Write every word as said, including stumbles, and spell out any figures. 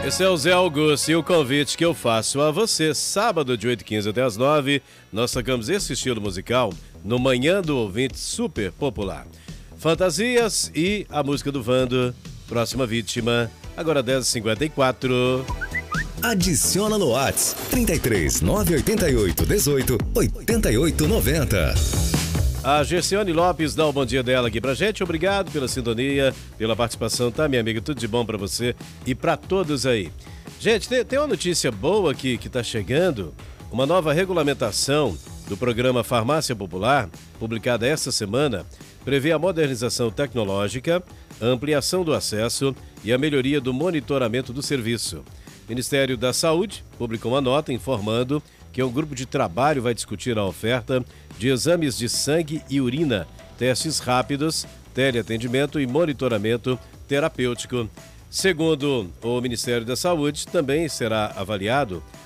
Esse é o Zé Augusto e o convite que eu faço a você, sábado de oito e quinze até as nove, nós tocamos esse estilo musical no Manhã do Ouvinte Super Popular. Fantasias e a música do Vando, próxima vítima, agora dez e cinquenta e quatro. Adiciona no WhatsApp trinta e três, nove oito oito, dezoito, oitenta e oito noventa. A Gercione Lopes dá o bom dia dela aqui pra gente. Obrigado pela sintonia, pela participação, tá, minha amiga? Tudo de bom pra você e pra todos aí. Gente, tem, tem uma notícia boa aqui que tá chegando. Uma nova regulamentação do programa Farmácia Popular, publicada esta semana, prevê a modernização tecnológica, a ampliação do acesso e a melhoria do monitoramento do serviço. O Ministério da Saúde publicou uma nota informando que um grupo de trabalho vai discutir a oferta de exames de sangue e urina, testes rápidos, teleatendimento e monitoramento terapêutico. Segundo o Ministério da Saúde, também será avaliado